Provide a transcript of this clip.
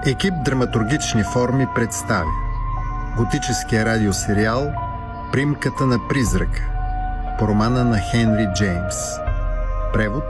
Екип Драматургични форми представя готическия радиосериал "Примката на призрака" по романа на Хенри Джеймс. Превод